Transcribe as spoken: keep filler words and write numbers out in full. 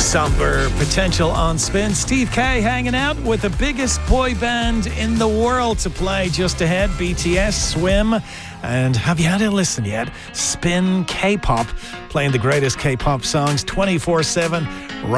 Somber potential on Spin. Steve K hanging out with the biggest boy band in the world to play just ahead. B T S, Swim. And have you had a listen yet? Spin K-pop, playing the greatest K-pop songs twenty-four seven right